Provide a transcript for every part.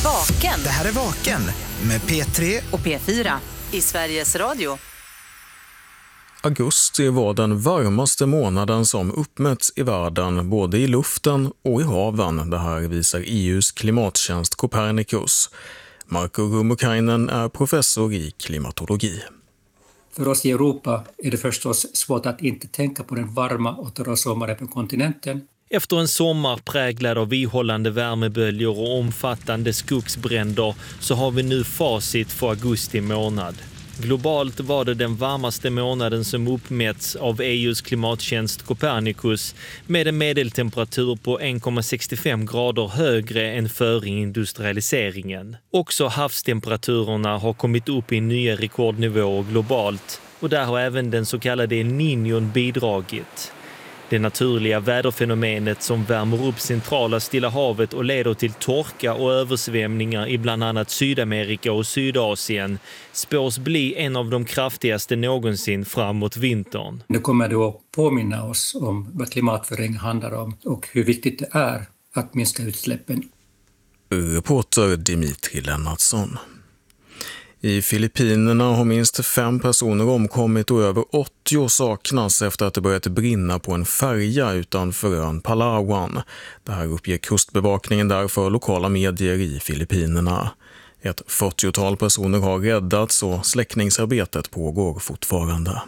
Vaken. Det här är Vaken med P3 och P4 i Sveriges Radio. Augusti var den varmaste månaden som uppmätts i världen, både i luften och i haven. Det här visar EU:s klimattjänst Copernicus. Marko Rummukainen är professor i klimatologi. För oss i Europa är det förstås svårt att inte tänka på den varma och torra sommaren på kontinenten. Efter en sommar präglad av ihållande värmeböljor och omfattande skogsbränder så har vi nu facit för augusti månad. Globalt var det den varmaste månaden som uppmätts av EU:s klimattjänst Copernicus med en medeltemperatur på 1,65 grader högre än före industrialiseringen. Också havstemperaturen har kommit upp i nya rekordnivåer globalt och där har även den så kallade El Niño bidragit. Det naturliga väderfenomenet som värmer upp centrala Stilla havet och leder till torka och översvämningar i bland annat Sydamerika och Sydasien spås bli en av de kraftigaste någonsin framåt vintern. Det kommer då att påminna oss om vad klimatförändring handlar om och hur viktigt det är att minska utsläppen. Reporter Dimitri Lennartsson. I Filippinerna har minst 5 personer omkommit och över 80 saknas efter att det börjat brinna på en färja utanför ön Palawan. Det här uppger kustbevakningen där för lokala medier i Filippinerna. Ett 40-tal personer har räddats och släckningsarbetet pågår fortfarande.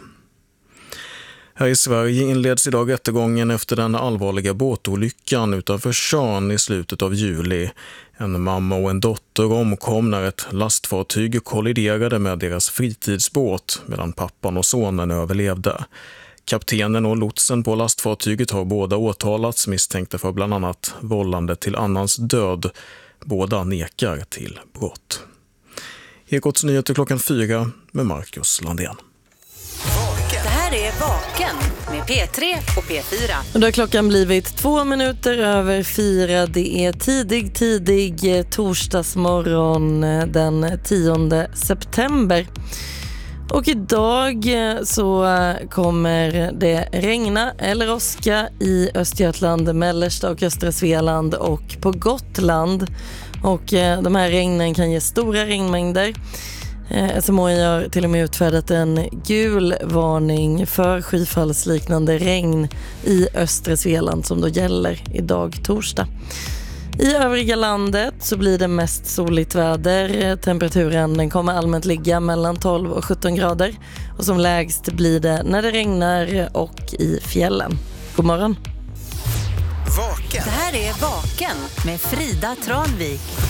Här i Sverige inleds idag rättegången efter den allvarliga båtolyckan utanför Tjörn i slutet av juli. En mamma och en dotter omkom när ett lastfartyg kolliderade med deras fritidsbåt medan pappan och sonen överlevde. Kaptenen och lotsen på lastfartyget har båda åtalats misstänkta för bland annat vållande till annans död. Båda nekar till brott. Ekots nyheter 4 med Marcus Landén. Det här är Vaken med P3 och P4. Och då har klockan blivit 2 minuter över 4. Det är tidig torsdagsmorgon den 10 september. Och idag så kommer det regna eller åska i Östergötland, mellersta och östra Svealand och på Gotland. Och de här regnen kan ge stora regnmängder. SMHI har till och med utfärdat en gul varning för skyfallsliknande regn i östra Svealand som då gäller idag torsdag. I övriga landet så blir det mest soligt väder. Temperaturen den kommer allmänt ligga mellan 12 och 17 grader. Och som lägst blir det när det regnar och i fjällen. God morgon. Vaken. Det här är Vaken med Frida Tranvik.